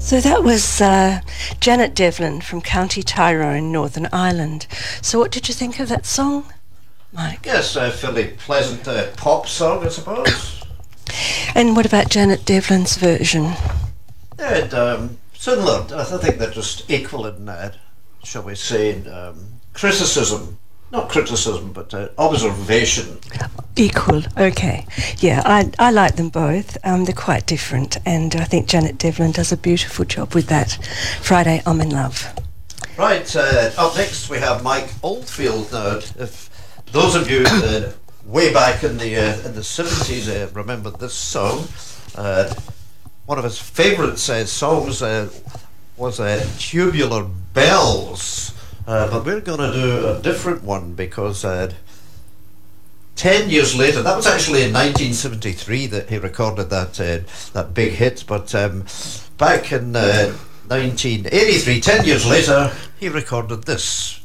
So that was Janet Devlin from County Tyrone, Northern Ireland. So what did you think of that song, Mike? Yes, a fairly pleasant pop song, I suppose. And what about Janet Devlin's version? Yeah, similar. I think they're just equal in, shall we say, criticism. Not criticism, but observation. Equal, okay. Yeah, I like them both. They're quite different, and I think Janet Devlin does a beautiful job with that. Friday, I'm in Love. Right, up next we have Mike Oldfield. Now, if those of you way back in the 70s remember this song, one of his favourite songs was Tubular Bells. But we're going to do a different one because 10 years later, that was actually in 1973 that he recorded that big hit, but back in 1983, 10 years later, he recorded this.